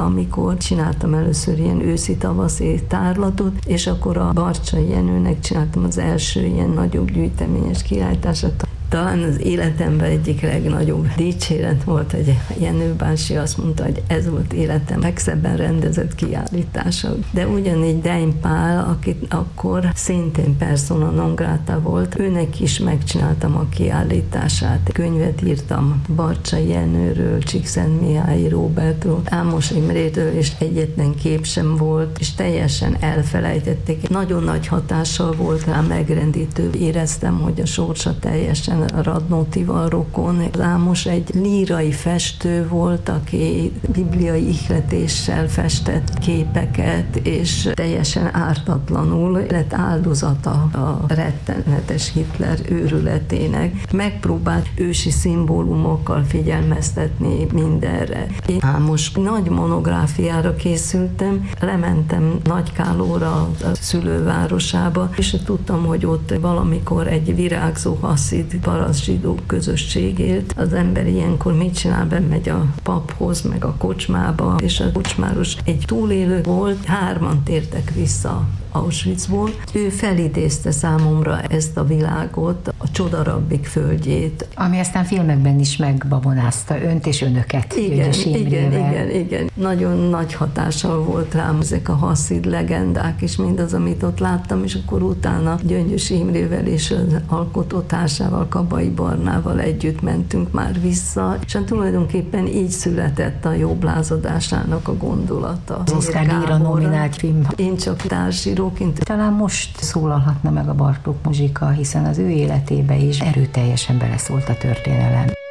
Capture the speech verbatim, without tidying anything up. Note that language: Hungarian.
amikor csináltam először ilyen őszi-tavaszi tárlatot, és akkor a Barcsay Jenőnek csináltam az első ilyen nagyobb gyűjteményes kiállítását. Talán az életemben egyik legnagyobb dicséret volt, egy Jenő bácsi azt mondta, hogy ez volt életem legszebben rendezett kiállítása. De ugyanígy Dein Pál, akit akkor szintén persona non grata volt, őnek is megcsináltam a kiállítását. Könyvet írtam Barcsay Jenőről, Csíkszentmihályi Róbertről, Ámos Imréről, és egyetlen kép sem volt, és teljesen elfelejtették. Nagyon nagy hatással volt rá, megrendítő. Éreztem, hogy a sorsa teljesen Radnótival rokon. Ámos egy lírai festő volt, aki bibliai ihletéssel festett képeket, és teljesen ártatlanul lett áldozata a rettenetes Hitler őrületének. Megpróbált ősi szimbólumokkal figyelmeztetni mindenre. Én Ámos nagy monográfiára készültem, lementem Nagykálóra, a szülővárosába, és tudtam, hogy ott valamikor egy virágzó haszid paraszt zsidó közösség élt. Az ember ilyenkor mit csinál? Bemegy a paphoz, meg a kocsmába, és a kocsmáros egy túlélő volt, hárman tértek vissza Auschwitzból. Ő felidézte számomra ezt a világot, a Csodarabbik földjét. Ami aztán filmekben is megbabonázta önt és önöket. Igen, igen, igen, igen. Nagyon nagy hatással volt rám ezek a haszid legendák, és mindaz, amit ott láttam, és akkor utána Gyöngyös Imrével és az alkotótársával, Kabai Barnával együtt mentünk már vissza, és hát tulajdonképpen így született a jobb lázadásának a gondolata. Az Oscar-díjra nominált film. Én csak társíró. Talán most szólalhatna meg a Bartók Muzsika, hiszen az ő életébe is erőteljesen beleszólt a történelem.